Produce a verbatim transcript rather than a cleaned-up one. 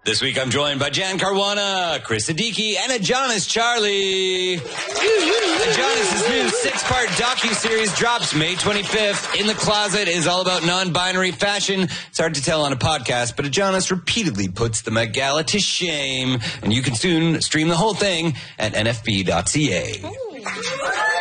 This week I'm joined by Jan Caruana, Chris Siddiqui, and Adonis Charlie. Adonis' new six-part docu-series drops May twenty-fifth. In the Closet is all about non-binary fashion. It's hard to tell on a podcast, but Adonis repeatedly puts the Met Gala to shame. And you can soon stream the whole thing at N F B dot C A.